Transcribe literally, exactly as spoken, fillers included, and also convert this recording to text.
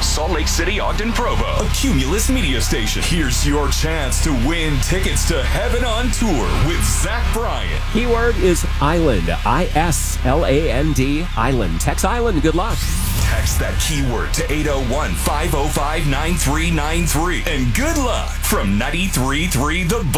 Salt Lake City, Ogden, Provo. A Cumulus media station. Here's your chance to win tickets to Heaven on Tour with Zach Bryan. Keyword is island. I S L A N D, island. Text island. Good luck. Text that keyword to eight oh one, five oh five, nine three nine three. And good luck from ninety-three point three The